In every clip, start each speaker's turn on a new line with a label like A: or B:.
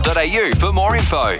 A: weather.com.au for more info.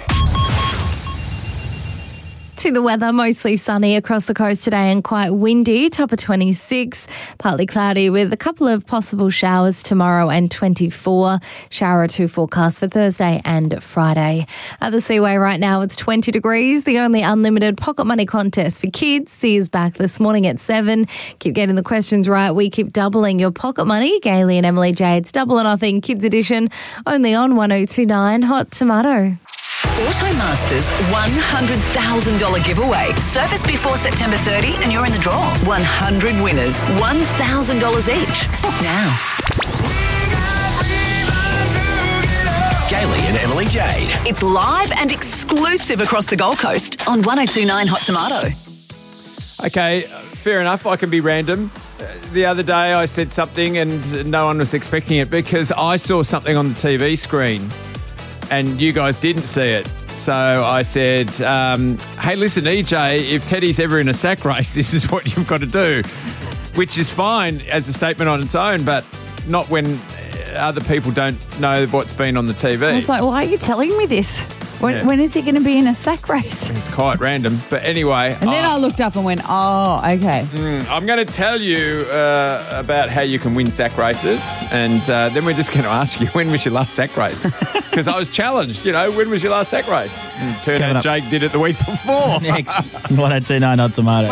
B: To the weather, mostly sunny across the coast today and quite windy, top of 26, partly cloudy with a couple of possible showers tomorrow and 24. Shower or two forecast for Thursday and Friday. At the Seaway right now, it's 20 degrees. The only unlimited pocket money contest for kids is back this morning at 7. Keep getting the questions right. We keep doubling your pocket money. Gailey and Emily Jade's Double or Nothing Kids Edition, only on 102.9 Hot Tomato.
C: Automasters $100,000 giveaway. Service before September 30 and you're in the draw. 100 winners, $1,000 each. Book now.
A: Gailey and Emily Jade.
C: It's live and exclusive across the Gold Coast on 102.9 Hot Tomato.
D: Okay, fair enough. I can be random. The other day I said something and no one was expecting it because I saw something on the TV screen and you guys didn't see it. So I said, hey, listen, EJ, if Teddy's ever in a sack race, this is what you've got to do, which is fine as a statement on its own, but not when other people don't know what's been on the TV.
E: I was like, why are you telling me this? When is he going to be in a sack race?
D: It's quite random. But anyway.
E: And then I looked up and went, oh, okay.
D: I'm going to tell you about how you can win sack races. And then we're just going to ask you, when was your last sack race? Because I was challenged, when was your last sack race? Turned out Jake did it the week before.
F: Next, 102.9 Hot Tomato.